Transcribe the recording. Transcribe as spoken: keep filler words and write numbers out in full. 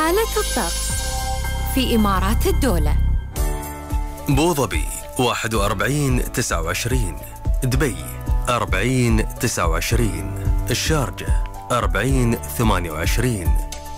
حالة الطقس في إمارات الدولة: بوظبي واحد وأربعين تسعة وعشرين، دبي أربعين تسعة وعشرين، الشارجة أربعين ثمانية وعشرين.